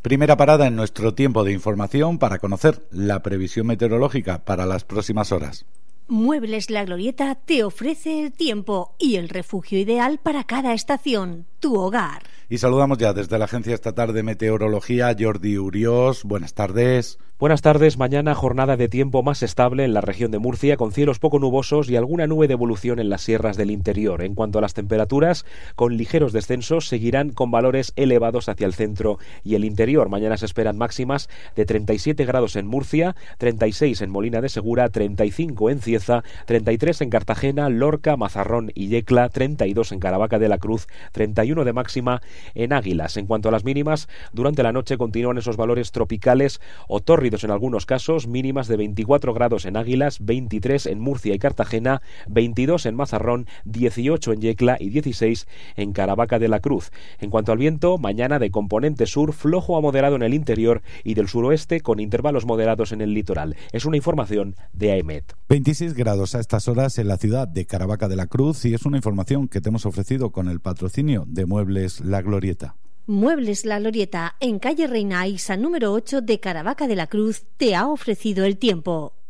Primera parada en nuestro tiempo de información para conocer la previsión meteorológica para las próximas horas. Muebles La Glorieta te ofrece el tiempo y el refugio ideal para cada estación, tu hogar. Y saludamos ya desde la Agencia Estatal de Meteorología, Jordi Uriós. Buenas tardes. Buenas tardes. Mañana jornada de tiempo más estable en la región de Murcia, con cielos poco nubosos y alguna nube de evolución en las sierras del interior. En cuanto a las temperaturas, con ligeros descensos, seguirán con valores elevados hacia el centro y el interior. Mañana se esperan máximas de 37 grados en Murcia, 36 en Molina de Segura, 35 en Cieza, 33 en Cartagena, Lorca, Mazarrón y Yecla, 32 en Caravaca de la Cruz, 31 de máxima en Águilas. En cuanto a las mínimas, durante la noche continúan esos valores tropicales o tórridos en algunos casos, mínimas de 24 grados en Águilas, 23 en Murcia y Cartagena, 22 en Mazarrón, 18 en Yecla y 16 en Caravaca de la Cruz. En cuanto al viento, mañana de componente sur, flojo a moderado en el interior y del suroeste con intervalos moderados en el litoral. Es una información de AEMET. 26 grados a estas horas en la ciudad de Caravaca de la Cruz y es una información que te hemos ofrecido con el patrocinio de Muebles La Glorieta. Muebles La Glorieta, en calle Reina Aixa número 8 de Caravaca de la Cruz, te ha ofrecido el tiempo.